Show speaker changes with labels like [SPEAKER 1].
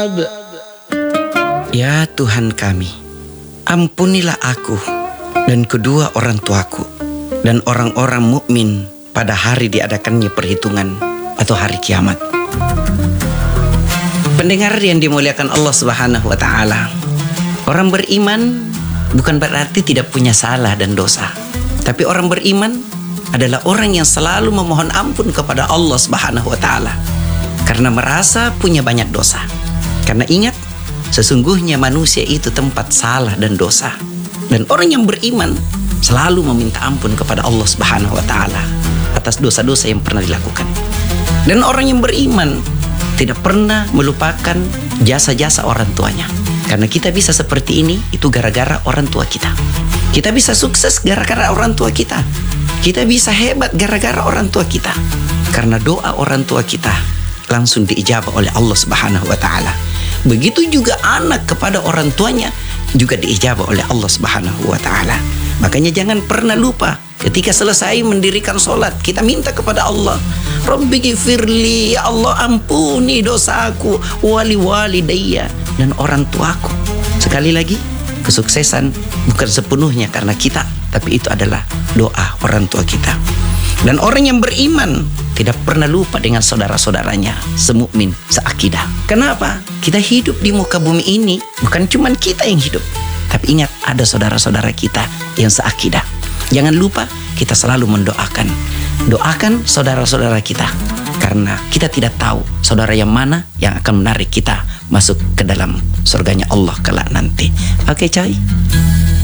[SPEAKER 1] Ya Tuhan kami, ampunilah aku dan kedua orang tuaku dan orang-orang mukmin pada hari diadakannya perhitungan atau hari kiamat. Pendengar yang dimuliakan Allah Subhanahu wa taala, orang beriman bukan berarti tidak punya salah dan dosa. Tapi orang beriman adalah orang yang selalu memohon ampun kepada Allah Subhanahu wa taala karena merasa punya banyak dosa. Karena ingat, sesungguhnya manusia itu tempat salah dan dosa. Dan orang yang beriman selalu meminta ampun kepada Allah Subhanahu wa taala atas dosa-dosa yang pernah dilakukan. Dan orang yang beriman tidak pernah melupakan jasa-jasa orang tuanya. Karena kita bisa seperti ini, itu gara-gara orang tua kita. Kita bisa sukses gara-gara orang tua kita. Kita bisa hebat gara-gara orang tua kita. Karena doa orang tua kita langsung diijabah oleh Allah Subhanahu wa taala. Begitu juga anak kepada orang tuanya juga diijabah oleh Allah Subhanahu wa taala. Makanya jangan pernah lupa ketika selesai mendirikan sholat, kita minta kepada Allah, Rabbighfirli, ya Allah ampuni dosaku, wali walidayya, dan orang tuaku. Sekali lagi, kesuksesan bukan sepenuhnya karena kita, tapi itu adalah doa orang tua kita. Dan orang yang beriman tidak pernah lupa dengan saudara-saudaranya, semukmin, seakidah. Kenapa? Kita hidup di muka bumi ini bukan cuma kita yang hidup, tapi ingat ada saudara-saudara kita yang seakidah. Jangan lupa kita selalu mendoakan. Doakan saudara-saudara kita, karena kita tidak tahu saudara yang mana yang akan menarik kita masuk ke dalam surganya Allah kelak nanti. Oke, coy.